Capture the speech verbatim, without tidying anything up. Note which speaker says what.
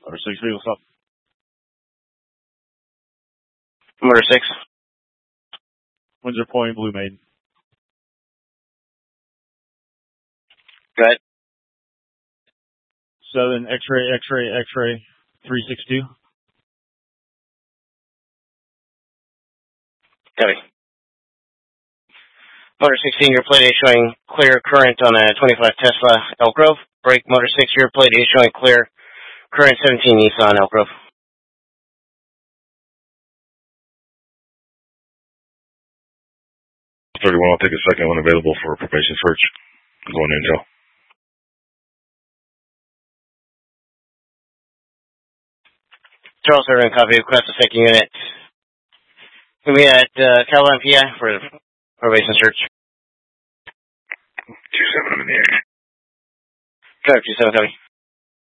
Speaker 1: Motor six, vehicle stop.
Speaker 2: Motor six.
Speaker 1: Windsor Point, Blue Maiden.
Speaker 2: Go ahead.
Speaker 1: Seven, X-ray, X-ray, X-ray, three six two.
Speaker 2: Copy. Motor sixteen, your plate is showing clear current on a twenty-five Tesla Elk Grove. Break Motor six, your plate is showing clear current seventeen Nissan Elk Grove.
Speaker 3: thirty-one, I'll take a second when available for a probation search. I'm going to intel.
Speaker 2: Charles Irvin, copy, request a second unit. Can we at uh, Caroline, P I for probation search?
Speaker 3: two seven, I'm in the air.
Speaker 2: Drive two seven, copy.